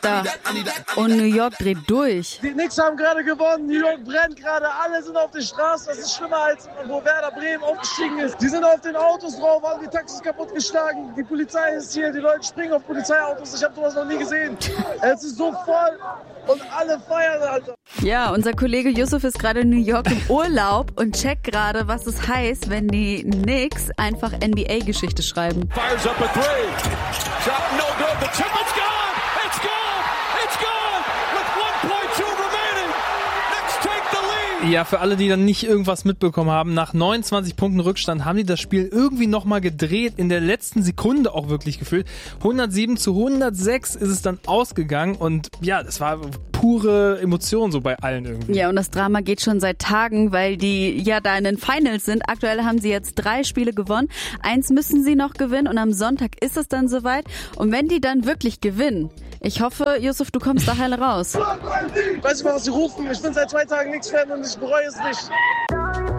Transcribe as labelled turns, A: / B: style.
A: da. Und New York dreht durch.
B: Die Knicks haben gerade gewonnen, New York brennt gerade, alle sind auf der Straße. Das ist schlimmer als wo Werder Bremen aufgestiegen ist. Die sind auf den Autos drauf, haben die Taxis kaputtgeschlagen. Die Polizei ist hier, die Leute springen auf Polizeiautos. Ich habe sowas noch nie gesehen. Es ist so voll und alle feiern, Alter.
A: Ja, unser Kollege Yusuf ist gerade in New York im Urlaub und checkt gerade, was es heißt, wenn die Knicks einfach NBA-Geschichte schreiben.
C: Fires up a three. Shot no good. The chip is gone. It's gone. It's gone. With 1.2 remaining. Knicks take the lead.
D: Ja, für alle, die dann nicht irgendwas mitbekommen haben, nach 29 Punkten Rückstand haben die das Spiel irgendwie nochmal gedreht, in der letzten Sekunde auch wirklich gefühlt. 107-106 ist es dann ausgegangen und ja, das war pure Emotion so bei allen irgendwie.
A: Ja, und das Drama geht schon seit Tagen, weil die ja da in den Finals sind. Aktuell haben sie jetzt 3 Spiele gewonnen. 1 müssen sie noch gewinnen und am Sonntag ist es dann soweit. Und wenn die dann wirklich gewinnen, ich hoffe, Yusuf, du kommst da heil raus.
B: Weißt du mal, was sie rufen? Ich bin seit 2 Tagen Knicks-Fan und ich bereue es nicht.